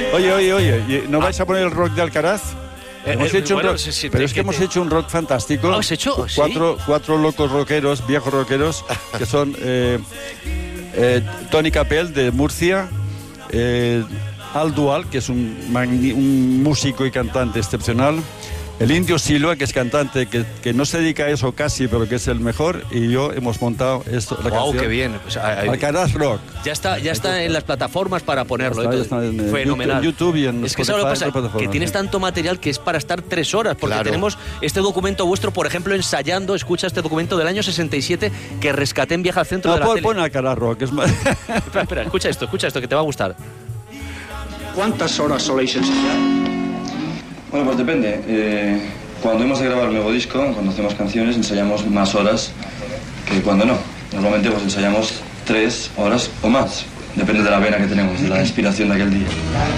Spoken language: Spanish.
Oye, ¿no vais a poner el rock de Alcaraz? Hemos hecho un rock, pero es que hemos hecho un rock fantástico. ¿Has hecho? Cuatro locos rockeros, viejos rockeros, que son Tony Capel de Murcia, Al Dual, que es un músico y cantante excepcional, el Indio Silva, que es cantante, que no se dedica a eso casi, pero que es el mejor, y yo hemos montado esto, la canción. ¡Wow, qué bien! Pues, Alcaraz Rock. Ya está en las plataformas para ponerlo. Ya está en fenomenal. YouTube y en es que ¿sabes lo que pasa? Que tienes tanto material que es para estar 3 horas, porque tenemos este documento vuestro, por ejemplo, ensayando, escucha este documento del año 67 que rescaté en Viaje al Centro de la tele. Pon Alcaraz Rock. Es más... espera, escucha esto, que te va a gustar. ¿Cuántas horas soléis ensayar? Bueno, pues depende. Cuando hemos de grabar un nuevo disco, cuando hacemos canciones, ensayamos más horas que cuando no. Normalmente pues ensayamos 3 horas o más. Depende de la vena que tenemos, de la inspiración de aquel día.